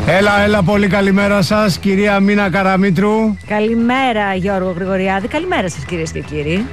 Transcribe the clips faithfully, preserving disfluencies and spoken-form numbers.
Έλα, έλα, πολύ καλημέρα σας, κυρία Μίνα Καραμήτρου. Καλημέρα, Γιώργο Γρηγοριάδη. Καλημέρα σας, κυρίες και κύριοι.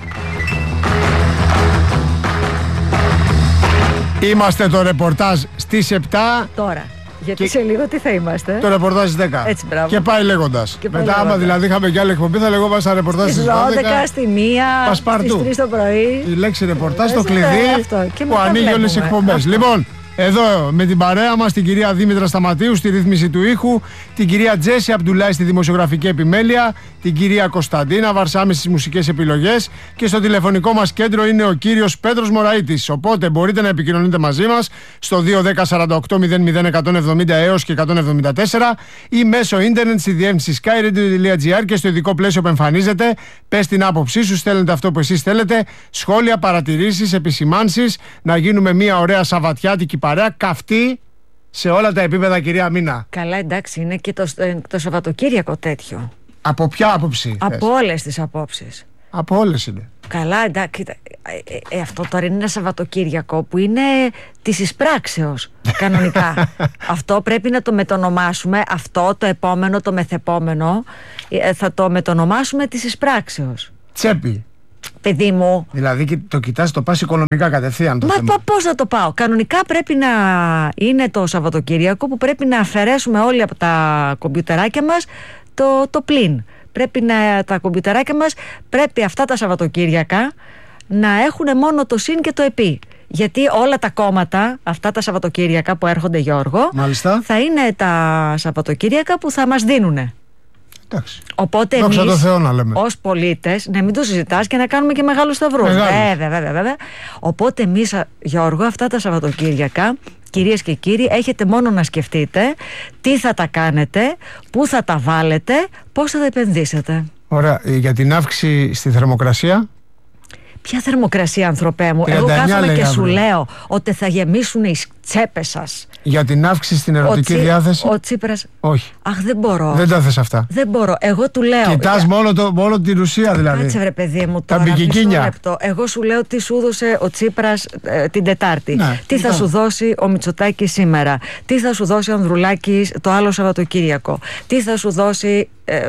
Είμαστε το ρεπορτάζ στις επτά. Τώρα. Γιατί και... σε λίγο τι θα είμαστε. Το ρεπορτάζ στις δέκα. Έτσι, μπράβο. Και πάει λέγοντας. Και πάει Μετά, λέγοντας. άμα δηλαδή είχαμε και άλλη εκπομπή, θα λεγόμαστε ρεπορτάζ στις δώδεκα, στη μία, στις τρεις το πρωί. Η λέξη ρεπορτάζ, Ε, το κλειδί αυτό. Και που μετά ανοίγει όλες τις βλέπουμε. εκπομπές. Αυτό. Λοιπόν, εδώ με την παρέα μας την κυρία Δήμητρα Σταματίου στη ρύθμιση του ήχου, την κυρία Τζέσι Αμπτουλάη στη δημοσιογραφική επιμέλεια, την κυρία Κωνσταντίνα Βαρσάμι στις μουσικές επιλογές και στο τηλεφωνικό μας κέντρο είναι ο κύριος Πέτρος Μωραΐτης. Οπότε μπορείτε να επικοινωνείτε μαζί μας στο δύο ένα μηδέν σαράντα οκτώ μηδέν μηδέν εκατόν εβδομήντα έως και εκατόν εβδομήντα τέσσερα ή μέσω ίντερνετ στη διεύθυνση sky radio τελεία gr και στο ειδικό πλαίσιο που εμφανίζεται. Πες την άποψή σου, στέλνετε αυτό που εσείς θέλετε, σχόλια, παρατηρήσεις, επισημάνσεις, να γίνουμε μια ωραία σαββατιάτικη παρέα, καυτή σε όλα τα επίπεδα, κυρία Μίνα. Καλά, εντάξει, είναι και το, το Σαββατοκύριακο τέτοιο. Από ποια άποψη? Από όλες τις απόψεις. Από όλες είναι. Καλά, εντάξει, ε, ε, ε, αυτό τώρα είναι ένα Σαββατοκύριακο που είναι της εισπράξεως κανονικά. Αυτό πρέπει να το μετονομάσουμε. Αυτό, το επόμενο, το μεθεπόμενο, ε, θα το μετονομάσουμε της εισπράξεως. Τσέπη. Παιδί μου. Δηλαδή το κοιτάς, το πας οικονομικά κατευθείαν το Μα θέμα. πώς να το πάω? Κανονικά πρέπει να είναι το Σαββατοκύριακο που πρέπει να αφαιρέσουμε όλοι από τα κομπιουτεράκια μας το, το πλην. Πρέπει να, τα κομπιουτεράκια μας πρέπει αυτά τα Σαββατοκύριακα να έχουν μόνο το συν και το επί. Γιατί όλα τα κόμματα, αυτά τα Σαββατοκύριακα που έρχονται, Γιώργο, Μάλιστα. θα είναι τα Σαββατοκύριακα που θα μας δίνουνε. Εντάξει. Οπότε Δόξα εμείς τω Θεώ να λέμε. ως πολίτες, να μην το συζητάς και να κάνουμε και μεγάλους σταυρούς. Βέβαια, βέβαια, βέβαια. Οπότε εμείς, Γιώργο, αυτά τα Σαββατοκύριακα, κυρίες και κύριοι, έχετε μόνο να σκεφτείτε τι θα τα κάνετε, πού θα τα βάλετε, πώς θα τα επενδύσετε. Ωραία. Για την αύξηση στη θερμοκρασία. Ποια θερμοκρασία, ανθρωπέ μου? Εγώ κάθομαι και σου λέω ότι θα γεμίσουν οι τσέπες σας. Για την αύξηση στην ερωτική ο Τσι... διάθεση. Ο Τσίπρας. Όχι. Αχ, δεν μπορώ. Δεν τα θες αυτά. Δεν μπορώ. Εγώ του λέω. Κοιτάς μόνο, το, μόνο την ουσία δηλαδή. Κάτσε βρε παιδί μου τα τώρα. μπικικίνια. Λεπτό. Εγώ σου λέω τι σου έδωσε ο Τσίπρας ε, την Τετάρτη. Ναι, τι θα ναι. σου δώσει ο Μητσοτάκης σήμερα. Τι θα σου δώσει ο Ανδρουλάκης το άλλο Σαββατοκύριακο. Τι θα σου δώσει ε,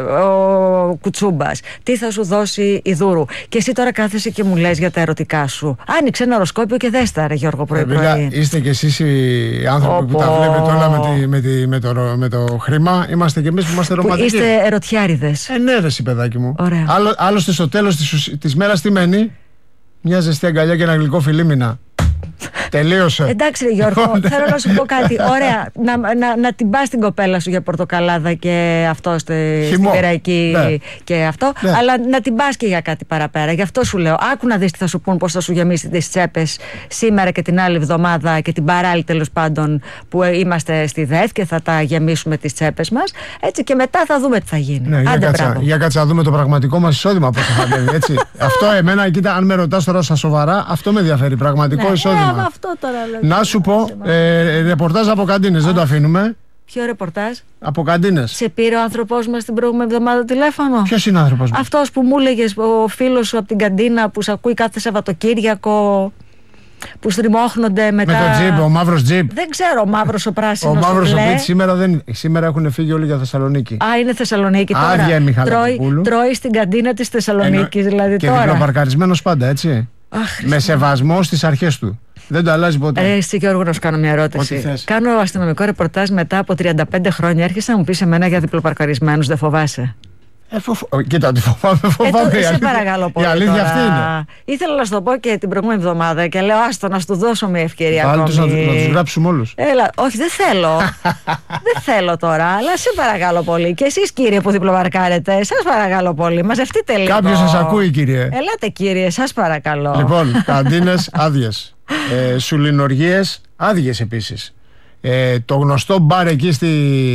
ο Κουτσούμπας. Τι θα σου δώσει η Δούρου. Και εσύ τώρα κάθεσαι και μου λες για τα ερωτικά σου. Άνοιξε ένα οροσκόπιο και δες τα, ρε Γιώργο, πρωί-πρωί. Είστε κι εσείς οι άνθρωποι Οπό. που τα βλέπετε όλα με, τη, με, τη, με, το, με το χρήμα. Είμαστε κι εμείς που είμαστε ρομαντικοί. Είστε ερωτιάριδες. Ε, ναι, ρε, εσύ, παιδάκι μου. Ωραία. Άλλο, άλλωστε στο τέλος της, της μέρας τι μένει? Μια ζεστή αγκαλιά και ένα γλυκό φιλίμινα. Τελείωσε. Εντάξει, ρε Γιώργο, θέλω να σου πω κάτι. Ωραία, να, να, να την πας την κοπέλα σου για πορτοκαλάδα και αυτό στη, στην Πειραϊκή ναι. και αυτό. Ναι. Αλλά να την πας και για κάτι παραπέρα. Γι' αυτό σου λέω. Άκου να δεις τι θα σου πούν, πώς θα σου γεμίσει τις τσέπες σήμερα και την άλλη εβδομάδα και την παράλληλη τέλος πάντων που είμαστε στη ΔΕΘ και θα τα γεμίσουμε τις τσέπες μας. Έτσι και μετά θα δούμε τι θα γίνει. Ναι, Άντε, για, κάτσα, για κάτσα να δούμε το πραγματικό μας εισόδημα πώς θα βγαίνει. Έτσι. Αυτό εμένα, κοίτα, αν με ρωτάς τώρα στα σοβαρά, αυτό με ενδιαφέρει. Πραγματικό ναι, εισόδημα. Ε, αυτό τώρα λέω. Να σου πω, ε, ρεπορτάζ από καντίνες, δεν το αφήνουμε. Ποιο ρεπορτάζ? Από καντίνες. Σε πήρε ο άνθρωπός μας την προηγούμενη εβδομάδα τηλέφωνο? Ποιος είναι ο άνθρωπος μας? Αυτός που μου έλεγες, ο φίλος σου από την καντίνα που σε ακούει κάθε Σαββατοκύριακο, που στριμώχνονται μετά. Με το τζιπ, ο μαύρος τζιπ. Δεν ξέρω, ο μαύρος ο πράσινος. Ο μαύρος ο τζιπ σήμερα, δεν... σήμερα έχουν φύγει όλοι για Θεσσαλονίκη. Α, είναι Θεσσαλονίκη τώρα. Άδεια η τρώει, τρώει στην καντίνα της Θεσσαλονίκης, Εννο... δηλαδή και τώρα. Και διπλοπαρκαρισμένος πάντα, έτσι. Αχ, με σεβασμό στις αρχές του. Δεν το αλλάζει ποτέ. Ε, εσύ Γιώργο, να σου κάνω μια ερώτηση. Κάνω αστυνομικό ρεπορτάζ μετά από τριάντα πέντε χρόνια. Έρχεσαι να μου πεις εμένα για διπλοπαρκαρισμένους, δεν φοβάσαι? Ε, φοφ... Κοίτα, τη φοβάμαι, φοβάμαι. Ε, σε παρακαλώ πολύ. Η αλήθεια τώρα. αυτή είναι. Ήθελα να σου το πω και την προηγούμενη εβδομάδα και λέω άστο να σου δώσω μια ευκαιρία. Πάλι τους να, να τους γράψουμε όλους. Έλα, όχι, δεν θέλω. δεν θέλω τώρα, αλλά σε παρακαλώ πολύ. Και εσείς, κύριε που διπλοπαρκάρετε, σας παρακαλώ πολύ. Μαζευτείτε λίγο. Κάποιος σας ακούει, κύριε. Ελάτε, κύριε, σας παρακαλώ. Λοιπόν, καντίνες άδειες. Ε, σουλινοργίες άδειες επίσης. Ε, το γνωστό μπαρ εκεί στη.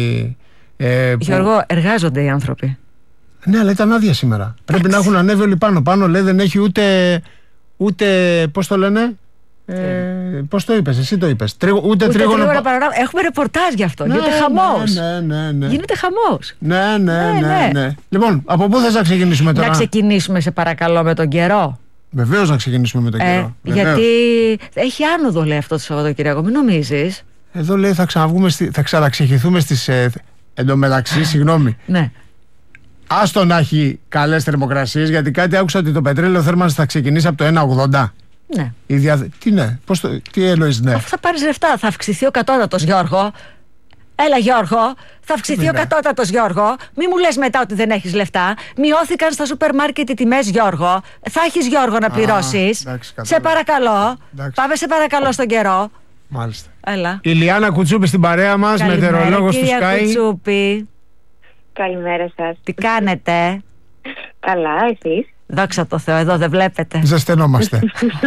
Ε, Γιώργο, που... εργάζονται οι άνθρωποι. Ναι, αλλά ήταν άδεια σήμερα. Άξι. Πρέπει να έχουν ανέβει όλοι πάνω. Πάνω λέει δεν έχει ούτε. ούτε πώς το λένε. Ε, πώς το είπες, εσύ το είπες. Τρίγω, ούτε, ούτε τρίγωνο. Πα... Έχουμε ρεπορτάζ γι' αυτό. Ναι, γίνεται χαμός. Ναι, ναι, ναι. Γίνεται χαμός. Ναι, ναι, ναι, ναι, ναι. Λοιπόν, από πού θες να ξεκινήσουμε τώρα? Να ξεκινήσουμε, σε παρακαλώ, με τον καιρό. Βεβαίως να ξεκινήσουμε με τον ε, καιρό. Γιατί έχει άνοδο, λέει, αυτό το Σαββατοκύριακο. Μην νομίζεις. Εδώ λέει θα ξαναβγούμε, στη, θα ξαναξεχηθούμε στις... Ε, εντωμεταξύ, συγγνώμη. Ναι. Άστο να έχει καλές θερμοκρασίες, γιατί κάτι άκουσα ότι το πετρέλαιο θέρμανσης θα ξεκινήσει από το ένα ογδόντα. Ναι. Η δια... Τι ναι, πώς το... τι εννοείς ναι. Αφού θα πάρεις λεφτά, θα αυξηθεί ο κατώτατος, Γιώργο. Έλα Γιώργο, θα αυξηθεί ο κατώτατος, Γιώργο. Μη μου λες μετά ότι δεν έχεις λεφτά. Μειώθηκαν στα σούπερ μάρκετ οι τιμές, Γιώργο. Θα έχεις, Γιώργο, να πληρώσεις. Σε παρακαλώ. Εντάξει. Πάμε σε παρακαλώ στον καιρό. Μάλιστα. Έλα. Η Λιάννα Κουτσούπη στην παρέα μας, μετεωρολόγος του Sky. Κουτσούπη. Καλημέρα σας. Τι κάνετε? Καλά, εσείς? Δόξα τω Θεώ, εδώ δεν βλέπετε. Ζεσθενόμαστε.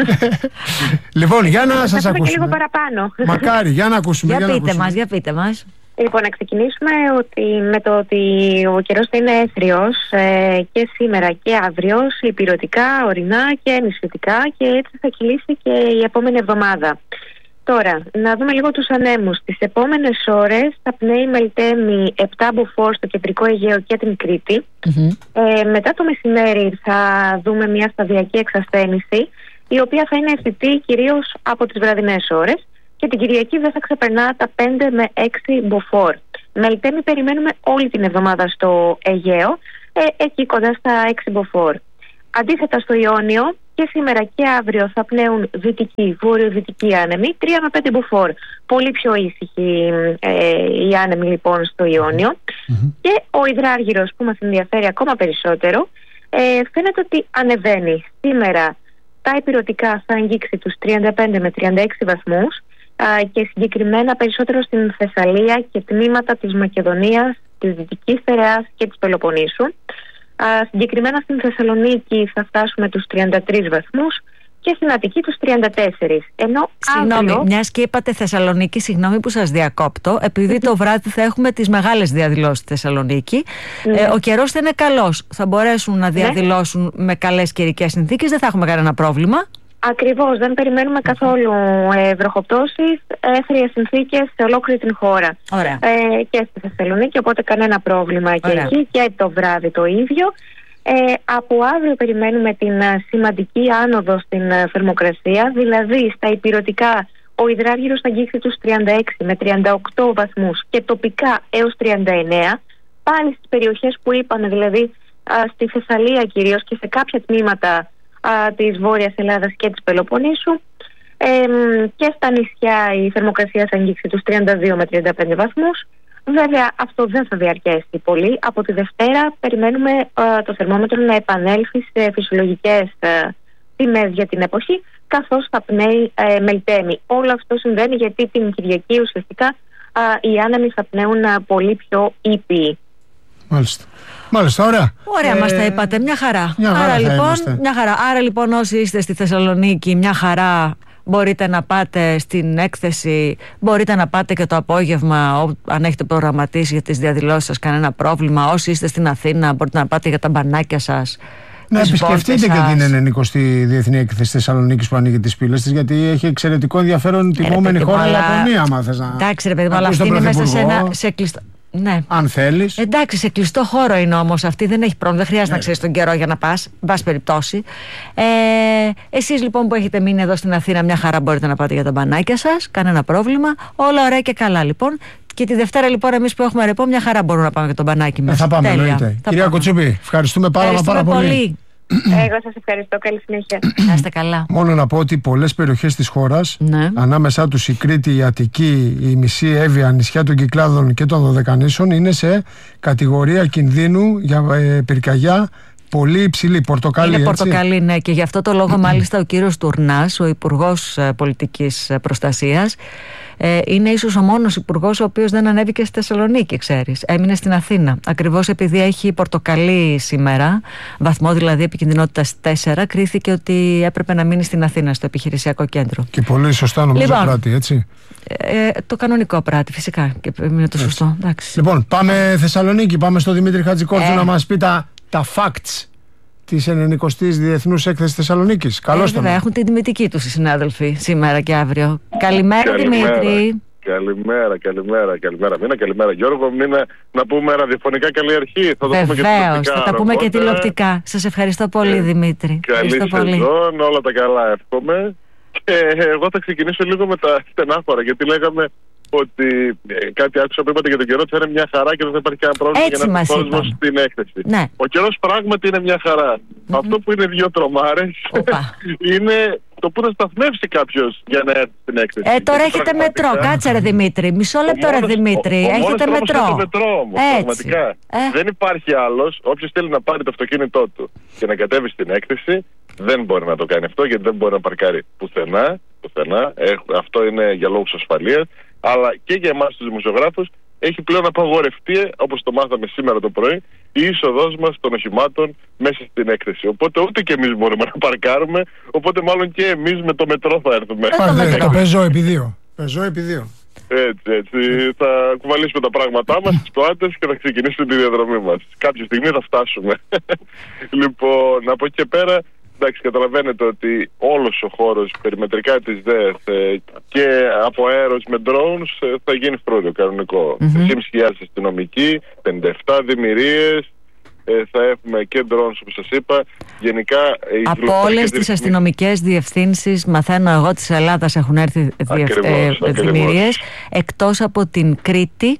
Λοιπόν, για να σας ακούσουμε. Και λίγο παραπάνω. Μακάρι, για να ακούσουμε. Για, για πείτε να ακούσουμε. μας, για πείτε μας. Λοιπόν, να ξεκινήσουμε ότι με το ότι ο καιρός θα είναι έθριος ε, και σήμερα και αύριο, υπηρετικά, ορεινά και νησιωτικά, και έτσι θα κυλήσει και η επόμενη εβδομάδα. Τώρα, να δούμε λίγο τους ανέμους. Τις επόμενες ώρες θα πνέει Μελτέμι επτά μποφόρ στο κεντρικό Αιγαίο και την Κρήτη. Mm-hmm. Ε, μετά το μεσημέρι θα δούμε μια σταδιακή εξασθένηση, η οποία θα είναι αισθητή κυρίως από τις βραδινές ώρες, και την Κυριακή δεν θα ξεπερνά τα πέντε με έξι μποφόρ. Μελτέμι περιμένουμε όλη την εβδομάδα στο Αιγαίο, ε, εκεί κοντά στα έξι μποφόρ. Αντίθετα στο Ιόνιο, και σήμερα και αύριο θα πνέουν δυτικοί, βόρειο-δυτικοί άνεμοι, τρία με πέντε μποφόρ. Πολύ πιο ήσυχοι ε, οι άνεμοι λοιπόν στο Ιόνιο. Mm-hmm. Και ο υδράργυρος, που μας ενδιαφέρει ακόμα περισσότερο, ε, φαίνεται ότι ανεβαίνει. Σήμερα τα ηπειρωτικά θα αγγίξει τους τριάντα πέντε με τριάντα έξι βαθμούς, α, και συγκεκριμένα περισσότερο στην Θεσσαλία και τμήματα της Μακεδονίας, της Δυτικής Θεραιάς και της Πελοποννήσου. Uh, συγκεκριμένα στην Θεσσαλονίκη θα φτάσουμε τους τριάντα τρεις βαθμούς και στην Αττική τους τριάντα τέσσερις. Ενώ Συγγνώμη, αύριο... μιας και είπατε Θεσσαλονίκη, συγγνώμη που σας διακόπτω, επειδή το βράδυ θα έχουμε τις μεγάλες διαδηλώσεις στη Θεσσαλονίκη. Ναι. Ε, ο καιρός θα είναι καλός. Θα μπορέσουν να διαδηλώσουν ναι. με καλές καιρικές συνθήκες, δεν θα έχουμε κανένα πρόβλημα. Ακριβώς, δεν περιμένουμε καθόλου ε, βροχοπτώσεις, έθριες συνθήκες σε ολόκληρη την χώρα. Ωραία. Ε, και στη Θεσσαλονίκη, οπότε κανένα πρόβλημα και Ωραία. εκεί, και το βράδυ το ίδιο. Ε, από αύριο περιμένουμε την uh, σημαντική άνοδο στην uh, θερμοκρασία, δηλαδή στα ηπειρωτικά ο υδράργυρος θα αγγίξει τους τριάντα έξι με τριάντα οκτώ βαθμούς και τοπικά έως τριάντα εννέα. Πάλι στις περιοχές που είπαμε, δηλαδή uh, στη Θεσσαλία κυρίως και σε κάποια τμήματα Uh, της Βόρειας Ελλάδας και της Πελοποννήσου, ε, και στα νησιά η θερμοκρασία θα αγγίξει τους τριάντα δύο με τριάντα πέντε βαθμούς. Βέβαια αυτό δεν θα διαρκέσει πολύ. Από τη Δευτέρα περιμένουμε uh, το θερμόμετρο να επανέλθει σε φυσιολογικές uh, τιμές για την εποχή, καθώς θα πνέει uh, Μελτέμι. Όλο αυτό συμβαίνει γιατί την Κυριακή ουσιαστικά uh, οι άνεμοι θα πνέουν uh, πολύ πιο ήπιοι. Μάλιστα. Μάλιστα, ωραία. Ωραία, ε, μας τα είπατε, μια χαρά. Μια χαρά, Άρα, λοιπόν, μια χαρά. Άρα λοιπόν όσοι είστε στη Θεσσαλονίκη, μια χαρά, μπορείτε να πάτε στην έκθεση, μπορείτε να πάτε και το απόγευμα, αν έχετε προγραμματίσει για τις διαδηλώσεις σας, κανένα πρόβλημα. Όσοι είστε στην Αθήνα, μπορείτε να πάτε για τα μπανάκια σας. Να επισκεφτείτε και την ενενηκοστή Διεθνή Έκθεση Θεσσαλονίκης που ανοίγει τις πύλες της, γιατί έχει εξαιρετικό ενδιαφέρον την επόμενη χώρα Ιαπωνία, άμα θες να. Εντάξει, ρε παιδί μου, αλλά αυτή είναι μέσα σε ένα σε κλειστό. Ναι. Αν θέλεις. Εντάξει, σε κλειστό χώρο είναι όμως αυτή, δεν έχει πρόβλημα. Δεν χρειάζεται ναι. να ξέρεις τον καιρό για να πας, εν πάση περιπτώσει. Ε, εσείς λοιπόν που έχετε μείνει εδώ στην Αθήνα, μια χαρά μπορείτε να πάτε για τα μπανάκια σας, κανένα πρόβλημα. Όλα ωραία και καλά λοιπόν. Και τη Δευτέρα λοιπόν, εμείς που έχουμε ρεπό, μια χαρά μπορούμε να πάμε για το μπανάκι μας. Ε, θα πάμε, εννοείται. Κυρία Κουτσούπη, ευχαριστούμε πάρα, πάρα πολύ. πολύ. Εγώ σας ευχαριστώ. Καλή συνέχεια. Να είστε καλά. Μόνο να πω ότι πολλές περιοχές της χώρας, ναι. ανάμεσά τους η Κρήτη, η Αττική, η μισή Εύβοια, νησιά των Κυκλάδων και των Δωδεκανήσων, είναι σε κατηγορία κινδύνου για ε, πυρκαγιά πολύ υψηλή, πορτοκαλί. Είναι πορτοκαλί, ναι, και γι' αυτό το λόγο μάλιστα ο κύριος Τουρνάς, ο Υπουργός Πολιτικής Προστασίας, ε, είναι ίσως ο μόνος υπουργός ο οποίος δεν ανέβηκε στη Θεσσαλονίκη, ξέρεις. Έμεινε στην Αθήνα. Ακριβώς επειδή έχει πορτοκαλί σήμερα, βαθμό δηλαδή επικινδυνότητας τέσσερα, κρίθηκε ότι έπρεπε να μείνει στην Αθήνα, στο επιχειρησιακό κέντρο. Και πολύ σωστά νομίζω λοιπόν, πράτη, έτσι. Ε, το κανονικό πράτη, φυσικά. Και είναι το σωστό. Εντάξει. Λοιπόν, πάμε Θεσσαλονίκη, πάμε στο Δημήτρη Χατζικόρτζου ε. να μας πει τα, τα facts της ενενηκοστής Διεθνούς Έκθεσης Θεσσαλονίκης. Καλώς ε, βέβαια, έχουν την τιμητική τους οι συνάδελφοι σήμερα και αύριο. Καλημέρα, καλημέρα Δημήτρη. Καλημέρα, καλημέρα, καλημέρα. Μήνα, καλημέρα Γιώργο. Μήνα να πούμε ραδιοφωνικά καλή αρχή. Θα Βεβαίως, θα τα πούμε οπότε... και τηλεοπτικά. Σας ευχαριστώ πολύ, ε, Δημήτρη. Καλή σεζόν, όλα τα καλά εύχομαι. Και εγώ θα ξεκινήσω λίγο με τα στενάχωρα, γιατί λέγαμε ότι ε, κάτι άκουσα που είπατε για τον καιρό ότι θα είναι μια χαρά και δεν θα υπάρχει κανένα πρόβλημα Έτσι για να έρθει κόσμο είπαν. στην έκθεση. Ναι. Ο καιρός πράγματι είναι μια χαρά. Mm-hmm. Αυτό που είναι δύο τρομάρες είναι το που θα σταθμεύσει κάποιος για να έρθει στην έκθεση. Ε, τώρα έχετε πραγματικά... μετρό. Κάτσε ρε Δημήτρη. Μισό λεπτό ρε Δημήτρη. Ο, ο, ο έχετε μετρό. Το μετρό όμως, πραγματικά. Ε. Δεν υπάρχει άλλος. Όποιος θέλει να πάρει το αυτοκίνητό του και να κατέβει στην έκθεση, δεν μπορεί να το κάνει αυτό γιατί δεν μπορεί να παρκάρει πουθενά. πουθενά. Ε, αυτό είναι για λόγους ασφαλείας. Αλλά και για εμάς τους δημοσιογράφους έχει πλέον απαγορευτεί, όπως το μάθαμε σήμερα το πρωί, η είσοδός μας των οχημάτων μέσα στην έκθεση. Οπότε ούτε και εμείς μπορούμε να παρκάρουμε, οπότε μάλλον και εμείς με το μετρό θα έρθουμε. Πάρτε το πεζό επί δύο. Πεζό επί δύο. Έτσι, έτσι. Θα κουβαλήσουμε τα πράγματά μας στις πλάτες και θα ξεκινήσουμε τη διαδρομή μας. Κάποια στιγμή θα φτάσουμε. Λοιπόν, από εκεί και πέρα, εντάξει, καταλαβαίνετε ότι όλος ο χώρος περιμετρικά της ΔΕΘ και από αέρος με drones θα γίνει φρούριο κανονικό. Mm-hmm. τρεις χιλιάδες αστυνομικοί, πενήντα επτά δημιουργίες, θα έχουμε και drones όπως σας είπα. Γενικά, από όλες τις αστυνομικές διευθύνσεις, μαθαίνω εγώ, της Ελλάδας έχουν έρθει δημιουργίες, εκτός από την Κρήτη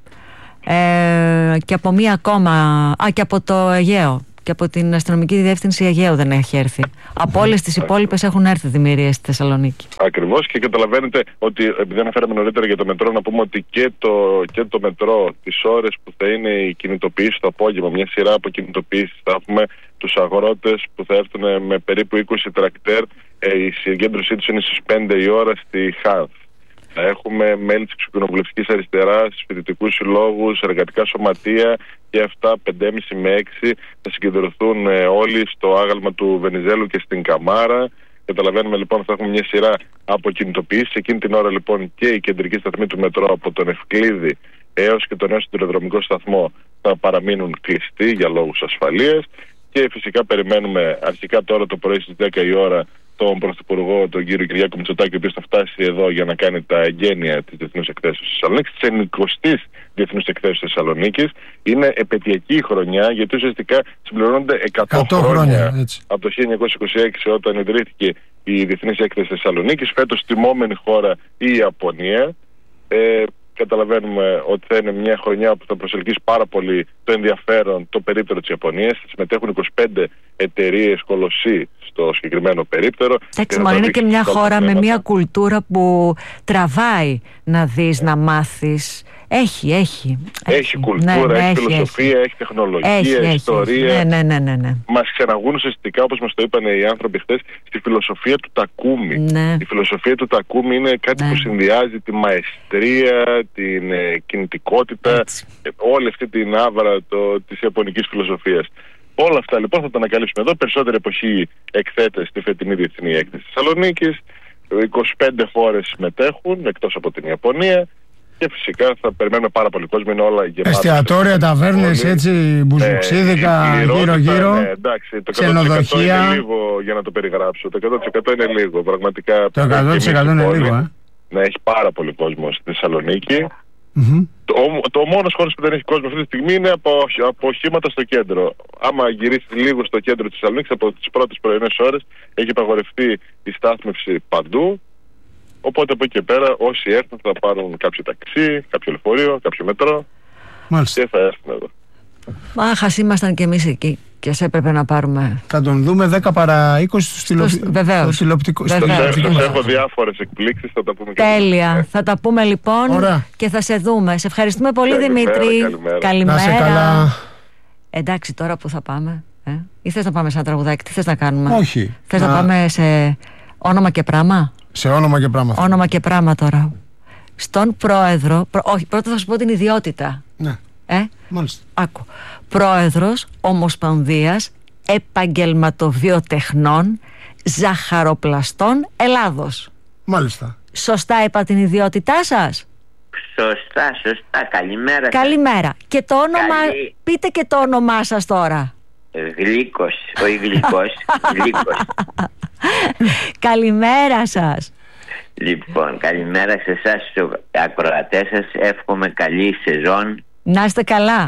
ε, και από μία ακόμα, α, και από το Αιγαίο. Και από την αστυνομική διεύθυνση Αιγαίου δεν έχει έρθει. Από όλες τις υπόλοιπες έχουν έρθει δημιουργίες στη Θεσσαλονίκη. Ακριβώς, και καταλαβαίνετε ότι, επειδή αναφέραμε νωρίτερα για το μετρό, να πούμε ότι και το, και το μετρό, τις ώρες που θα είναι η κινητοποίηση το απόγευμα, μια σειρά από κινητοποιήσεις, θα έχουμε τους αγρότες που θα έρθουν με περίπου είκοσι τρακτέρ. Ε, η συγκέντρωσή τους είναι στις πέντε η ώρα στη Χάνθ. Θα έχουμε μέλη της Εξοκοινοβουλευτικής Αριστεράς, φοιτητικούς συλλόγους, εργατικά σωματεία και αυτά πέντε και μισή με έξι θα συγκεντρωθούν ε, όλοι στο άγαλμα του Βενιζέλου και στην Καμάρα. Καταλαβαίνουμε λοιπόν ότι θα έχουμε μια σειρά από κινητοποιήσεις. Εκείνη την ώρα λοιπόν και η κεντρική σταθμή του μετρό από τον Ευκλήδη έως και τον νέο συντηροδρομικό σταθμό θα παραμείνουν κλειστοί για λόγους ασφαλείας. Και φυσικά περιμένουμε αρχικά τώρα το πρωί στις δέκα η ώρα τον Πρωθυπουργό, τον κύριο Κυριάκο Μητσοτάκη, ο οποίος θα φτάσει εδώ για να κάνει τα εγγένεια της Διεθνούς Εκθέσεως της Θεσσαλονίκης, της ενενηκοστής Διεθνούς Εκθέσεως της Θεσσαλονίκης. Είναι επαιτειακή χρονιά, γιατί ουσιαστικά συμπληρώνονται εκατό χρόνια έτσι. Από το χίλια εννιακόσια είκοσι έξι, όταν ιδρύθηκε η Διεθνής Έκθεση της Θεσσαλονίκης. Φέτος τιμόμενη χώρα η Ιαπωνία. Ε, Καταλαβαίνουμε ότι θα είναι μια χρονιά που θα προσελκύσει πάρα πολύ το ενδιαφέρον, το περίπτερο της Ιαπωνίας. Συμμετέχουν είκοσι πέντε εταιρείες κολοσσοί στο συγκεκριμένο περίπτερο. Εντάξει, μόνο είναι και μια χώρα με μια κουλτούρα που τραβάει να δεις, να μάθεις. Έχει, έχει. Έχει κουλτούρα, ναι, ναι, έχει, έχει φιλοσοφία, έχει, έχει τεχνολογία, έχει, έχει, ιστορία. Έχει. Ναι, ναι, ναι, ναι. Μας ξεναγούν ουσιαστικά, όπως μας το είπαν οι άνθρωποι χθες, στη φιλοσοφία του Τακούμι. Ναι. Η φιλοσοφία του Τακούμι είναι κάτι ναι. που συνδυάζει τη μαεστρία, την ε, κινητικότητα, ε, όλη αυτή την άβρα το, της ιαπωνικής φιλοσοφίας. Όλα αυτά λοιπόν θα τα ανακαλύψουμε εδώ. Περισσότερη εποχή εκθέτες στη φετινή Διεθνή Έκθεση της Θεσσαλονίκης. είκοσι πέντε χώρες συμμετέχουν εκτός από την Ιαπωνία. Και φυσικά θα περιμένουμε πάρα πολύ κόσμο, είναι όλα γεμάτα. Εστιατόρια, ταβέρνες, έτσι, μπουζουξίδικα, ε, γύρω-γύρω, ναι, εντάξει, το ξενοδοχεία. Είναι λίγο για να το περιγράψω. Το εκατό τοις εκατό είναι λίγο, πραγματικά. Το εκατό τοις εκατό είναι πόλη, λίγο, ε. Ναι, έχει πάρα πολύ κόσμο στη Θεσσαλονίκη. Mm-hmm. Το, το μόνος χώρος που δεν έχει κόσμο αυτή τη στιγμή είναι από, από οχήματα στο κέντρο. Άμα γυρίσει λίγο στο κέντρο της Θεσσαλονίκης, από τις πρώτες πρωινές ώρες έχει απαγορευτεί η στάθμευση παντού. Οπότε από εκεί και πέρα όσοι έρθουν θα πάρουν κάποιο ταξί, κάποιο λεωφορείο, κάποιο μετρό. Μάλιστα. Και θα έρθουν εδώ. Άχας ήμασταν κι εμείς εκεί και σε έπρεπε να πάρουμε. Θα τον δούμε δέκα παρά είκοσι στο τηλεοπτικό. Σας έχω διάφορες εκπλήξεις, θα τα πούμε και τέλεια. και θα τα πούμε λοιπόν. Ωραία. Και θα σε δούμε. Σε ευχαριστούμε πολύ, καλημέρα, Δημήτρη. Καλημέρα. Καλημέρα. Να σε καλά. Εντάξει, τώρα που θα πάμε, ε? Ή θες να πάμε σε ένα τραγουδάκι, τι θες να κάνουμε? Όχι. Θες να... να πάμε σε όνομα και πράμα? Σε όνομα και πράμα. Όνομα και πράμα τώρα. Στον πρόεδρο, προ, όχι, πρώτα θα σου πω την ιδιότητα. Ναι. Ε? Μάλιστα. Άκου. Πρόεδρος Ομοσπονδίας Επαγγελματοβιοτεχνών Ζαχαροπλαστών Ελλάδος. Μάλιστα. Σωστά είπα την ιδιότητά σας? Σωστά, σωστά. Καλημέρα. Καλημέρα. Και το όνομα, Καλή... πείτε και το όνομά σας τώρα. Γλύκος, όχι γλυκός, Γλύκος. Καλημέρα σας. Λοιπόν, καλημέρα σε εσάς τους ακροατές σας. Εύχομαι καλή σεζόν. Να είστε καλά.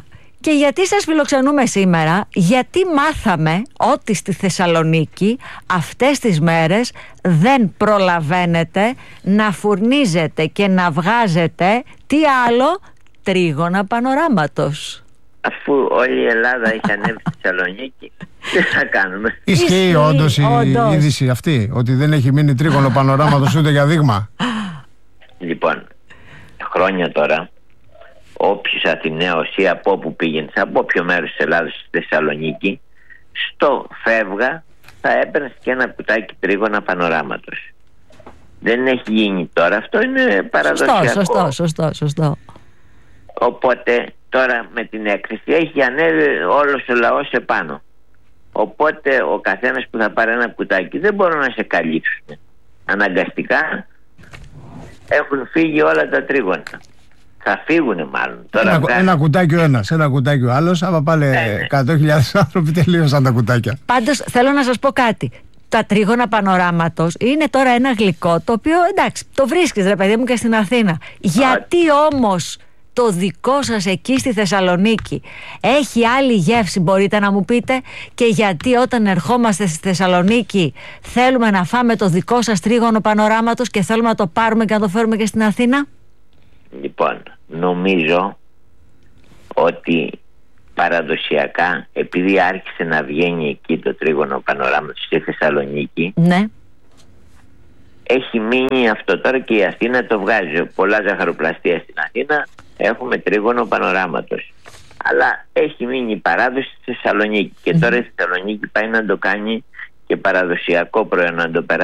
Και γιατί σας φιλοξενούμε σήμερα? Γιατί μάθαμε ότι στη Θεσσαλονίκη αυτές τις μέρες δεν προλαβαίνετε να φουρνίζετε και να βγάζετε τι άλλο? Τρίγωνα πανοράματος. Αφού όλη η Ελλάδα έχει ανέβει στη Θεσσαλονίκη, τι θα κάνουμε? Ισχύει όντως η όντως. είδηση αυτή, ότι δεν έχει μείνει τρίγωνο πανοράματος ούτε για δείγμα? Λοιπόν, χρόνια τώρα, όποιος Αθηναίος ή από όπου πήγαινε, από όποιο μέρος της Ελλάδας στη Θεσσαλονίκη, στο φεύγα θα έπαιρνες και ένα κουτάκι τρίγωνα πανοράματος. Δεν έχει γίνει τώρα, αυτό είναι παραδοσιακό. Σωστό, σωστό, σωστό, σωστό. Οπότε τώρα με την έκθεση έχει ανέβει όλος ο λαός επάνω. Οπότε ο καθένας που θα πάρει ένα κουτάκι δεν μπορούν να σε καλύψουν. Αναγκαστικά έχουν φύγει όλα τα τρίγωνα. Θα φύγουνε μάλλον. Τώρα Ένα, βγάζει... ένα κουτάκι ο ένας, ένα κουτάκι ο άλλος. Άμα πάλι εκατό χιλιάδες άνθρωποι τελείωσαν τα κουτάκια. Πάντως θέλω να σας πω κάτι. Τα τρίγωνα πανοράματος είναι τώρα ένα γλυκό το οποίο εντάξει το βρίσκεις ρε παιδί μου και στην Αθήνα. Γιατί όμως το δικό σας εκεί στη Θεσσαλονίκη έχει άλλη γεύση, μπορείτε να μου πείτε? Και γιατί όταν ερχόμαστε στη Θεσσαλονίκη θέλουμε να φάμε το δικό σας τρίγωνο πανοράματος και θέλουμε να το πάρουμε και να το φέρουμε και στην Αθήνα? Λοιπόν, νομίζω ότι παραδοσιακά, επειδή άρχισε να βγαίνει εκεί το τρίγωνο πανοράματος στη Θεσσαλονίκη, ναι, έχει μείνει αυτό τώρα και η Αθήνα το βγάζει. Πολλά ζαχαροπλαστεία στην Αθήνα έχουμε τρίγωνο πανοράματος. Αλλά έχει μείνει η παράδοση στη Θεσσαλονίκη και τώρα η Θεσσαλονίκη πάει να το κάνει και παραδοσιακό προϊόν, να το περάσει